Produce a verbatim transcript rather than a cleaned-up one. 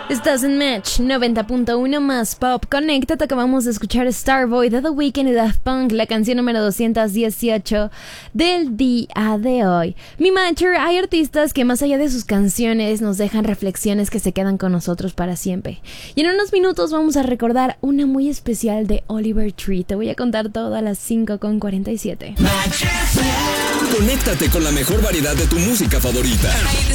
Estás en Match noventa punto uno más Pop Connected. Acabamos de escuchar Starboy de The Weeknd y Daft Punk, la canción número doscientos dieciocho del día de hoy. Mi Matcher, hay artistas que más allá de sus canciones nos dejan reflexiones que se quedan con nosotros para siempre. Y en unos minutos vamos a recordar una muy especial de Oliver Tree. Te voy a contar todo a las cinco con cuarenta y siete. Conéctate con la mejor variedad de tu música favorita.